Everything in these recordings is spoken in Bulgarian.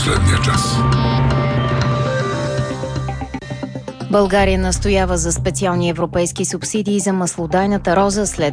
последния час. България настоява за специални европейски субсидии за маслодайната роза след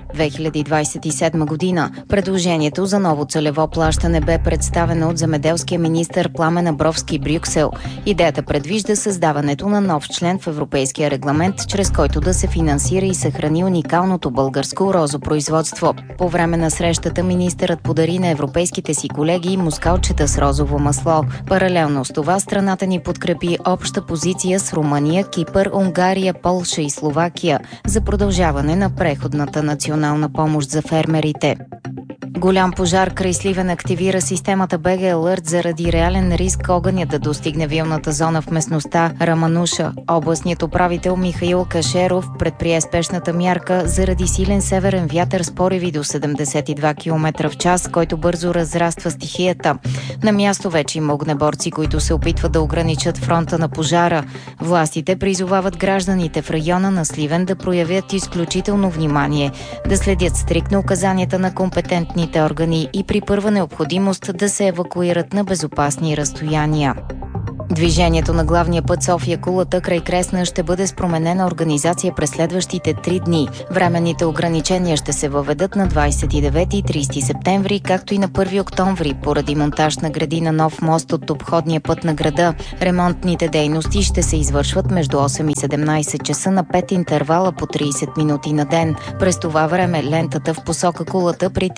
2027 година. Предложението за ново целево плащане бе представено от земеделския министър Пламен Абровски Брюксел. Идеята предвижда създаването на нов член в европейския регламент, чрез който да се финансира и съхрани уникалното българско розопроизводство. По време на срещата министърът подари на европейските си колеги мускалчета с розово масло. Паралелно с това страната ни подкрепи обща позиция с Румъния, Кипър, Унгария, Полша и Словакия за продължаване на преходната национална помощ за фермерите. Голям пожар край Сливен активира системата БГ Алърт заради реален риск огъня да достигне вилната зона в местността Рамануша. Областният управител Михаил Кашеров предприе спешната мярка заради силен северен вятър с пориви до 72 км в час, който бързо разраства стихията. На място вече има огнеборци, които се опитват да ограничат фронта на пожара. Властите призовават гражданите в района на Сливен да проявят изключително внимание, да следят стриктно указанията на компетентни органи и при първа необходимост да се евакуират на безопасни разстояния. Движението на главния път София-Кулата край Кресна ще бъде с променена организация през следващите 3 дни. Временните ограничения ще се въведат на 29 и 30 септември, както и на 1 октомври, поради монтаж на гради на нов мост от обходния път на града. Ремонтните дейности ще се извършват между 8 и 17 часа на 5 интервала по 30 минути на ден. През това време лентата в посока Кулата при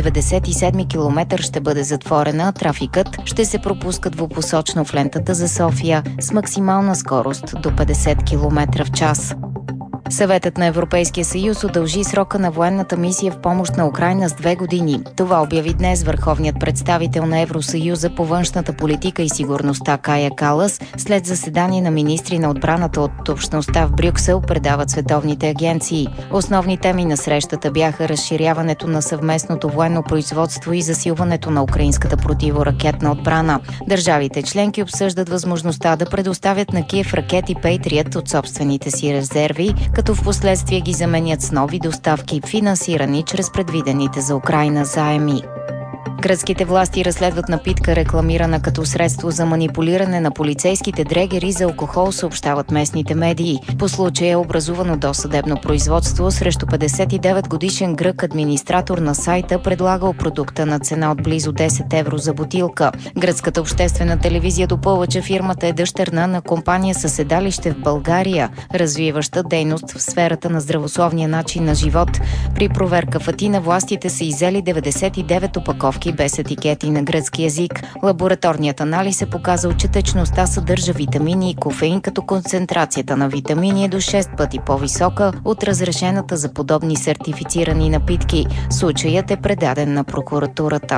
397 км ще бъде затворена, а трафикът ще се пропуска двупосочно в лентата за София с максимална скорост до 50 км в час. Съветът на Европейския съюз удължи срока на военната мисия в помощ на Украйна с 2 години. Това обяви днес върховният представител на Евросъюза по външната политика и сигурността Кая Калас след заседание на министри на отбраната от общността в Брюксел, предават световните агенции. Основни теми на срещата бяха разширяването на съвместното военно производство и засилването на украинската противоракетна отбрана. Държавите членки обсъждат възможността да предоставят на Киев ракети Пейтриът от собствените си резерви, като в последствие ги заменят с нови доставки, финансирани чрез предвидените за Украйна заеми. Гръцките власти разследват напитка, рекламирана като средство за манипулиране на полицейските дрегери за алкохол, съобщават местните медии. По случая е образувано досъдебно производство срещу 59-годишен грък администратор на сайта, предлагал продукта на цена от близо 10 евро за бутилка. Гръцката обществена телевизия допълва, че фирмата е дъщерна на компания със седалище в България, развиваща дейност в сферата на здравословния начин на живот. При проверка в Атина властите са иззели 99 опаковки без етикети на гръцки език. Лабораторният анализ е показал, че течността съдържа витамини и кофеин, като концентрацията на витамини е до 6 пъти по-висока от разрешената за подобни сертифицирани напитки. Случаят е предаден на прокуратурата.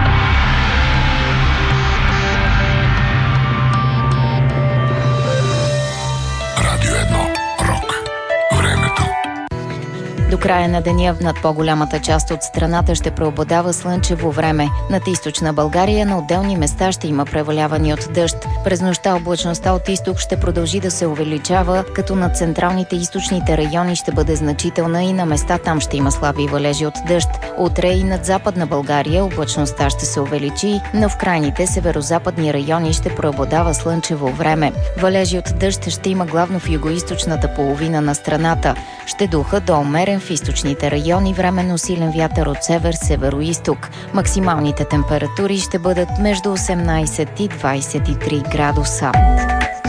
До края на деня над по-голямата част от страната ще преобладава слънчево време. Над източна България на отделни места ще има преваляване от дъжд. През нощта облачността от изток ще продължи да се увеличава, като над централните и източните райони ще бъде значителна и на места там ще има слаби валежи от дъжд. Утре и над Западна България облачността ще се увеличи, но в крайните северозападни райони ще преобладава слънчево време. Валежи от дъжд ще има главно в югоизточната половина на страната. Ще духа до умерен в източните райони, временно силен вятър от север-североизток. Максималните температури ще бъдат между 18 и 23 градуса.